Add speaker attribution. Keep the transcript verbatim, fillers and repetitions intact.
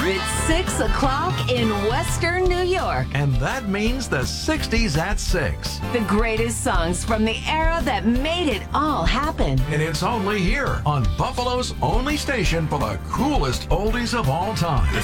Speaker 1: It's six o'clock in Western New York.
Speaker 2: And that means the sixties at six.
Speaker 1: The greatest songs from the era that made it all happen.
Speaker 2: And it's only here on Buffalo's only station for the coolest oldies of all time.